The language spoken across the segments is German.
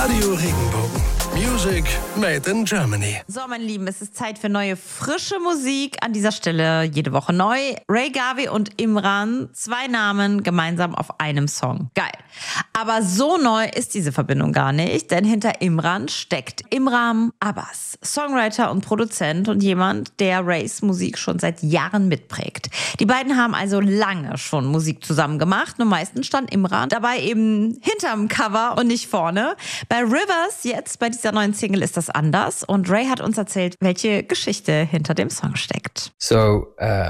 Radio Regenbogen. Music made in Germany. So, meine Lieben, es ist Zeit für neue, frische Musik. An dieser Stelle jede Woche neu. Ray Gavi und Imran, 2 Namen gemeinsam auf einem Song. Geil. Aber so neu ist diese Verbindung gar nicht, denn hinter Imran steckt Imran Abbas, Songwriter und Produzent und jemand, der Rays Musik schon seit Jahren mitprägt. Die beiden haben also lange schon Musik zusammen gemacht, nur meistens stand Imran dabei eben hinterm Cover und nicht vorne. Bei Rivers jetzt, bei dieser neuen Single, ist das anders und Ray hat uns erzählt, welche Geschichte hinter dem Song steckt. So,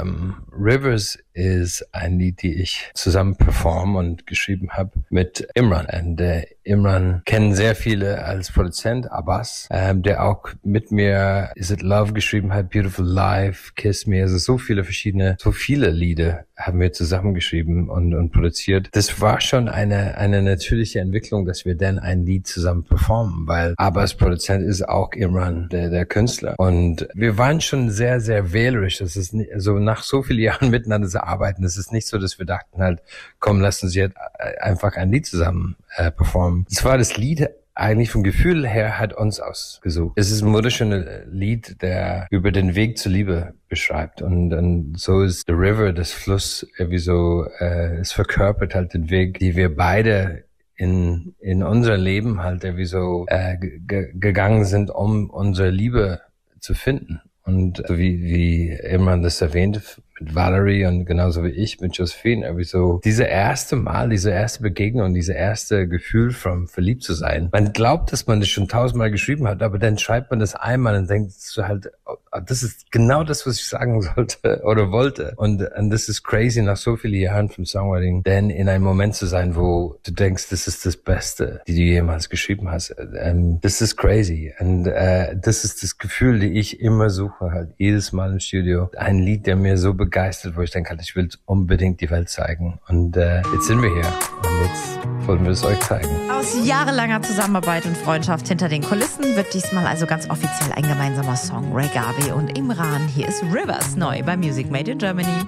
Rivers ist ein Lied, die ich zusammen perform und geschrieben habe mit Imran. Und Imran kennen sehr viele als Produzent, Abbas, der auch mit mir Is It Love geschrieben hat, Beautiful Life, Kiss Me, also so viele Lieder haben wir zusammengeschrieben und produziert. Das war schon eine natürliche Entwicklung, dass wir dann ein Lied zusammen performen, weil Abbas Produzent ist auch Imran, der Künstler. Und wir waren schon sehr, sehr wählerisch. Das ist nicht, also nach so vielen Jahren miteinander zu arbeiten, es ist nicht so, dass wir dachten halt, komm, lass uns jetzt einfach ein Lied zusammen performen. Es war das Lied eigentlich vom Gefühl her hat uns ausgesucht. Es ist ein wunderschönes Lied, der über den Weg zur Liebe beschreibt. Und so ist The River, das Fluss, irgendwie so, es verkörpert halt den Weg, die wir beide in unser Leben halt irgendwie so gegangen sind, um unsere Liebe zu finden. Und so wie immer das erwähnt, mit Valerie und genauso wie ich mit Josephine, irgendwie so diese erste Begegnung, diese erste Gefühl von verliebt zu sein. Man glaubt, dass man das schon 1000-mal geschrieben hat, aber dann schreibt man das einmal und denkt so halt, oh, das ist genau das, was ich sagen sollte oder wollte. Und das ist crazy, nach so vielen Jahren vom Songwriting, denn in einem Moment zu sein, wo du denkst, das ist das Beste, die du jemals geschrieben hast. Das ist crazy. Und das ist das Gefühl, die ich immer suche, halt jedes Mal im Studio. Ein Lied, der mir so begeistert, wo ich denke, ich will unbedingt die Welt zeigen. Und jetzt sind wir hier und jetzt wollen wir es euch zeigen. Aus jahrelanger Zusammenarbeit und Freundschaft hinter den Kulissen wird diesmal also ganz offiziell ein gemeinsamer Song. Ray Gavi und Imran. Hier ist Rivers neu bei Music Made in Germany.